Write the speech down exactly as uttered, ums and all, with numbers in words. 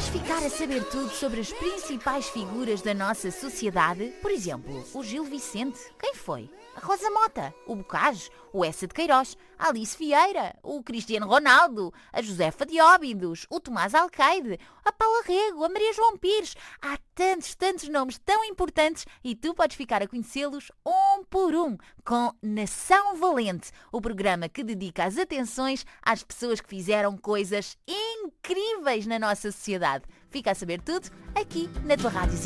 Queres ficar a saber tudo sobre as principais figuras da nossa sociedade? Por exemplo, o Gil Vicente. Quem foi? A Rosa Mota, o Bocage, o Eça de Queiroz, a Alice Vieira, o Cristiano Ronaldo, a Josefa de Óbidos, o Tomás Alcaide, a Paula Rego, a Maria João Pires. Há tantos, tantos nomes tão importantes e tu podes ficar a conhecê-los um por um com Nação Valente, o programa que dedica as atenções às pessoas que fizeram coisas incríveis na nossa sociedade. Fica a saber tudo aqui na tua rádio.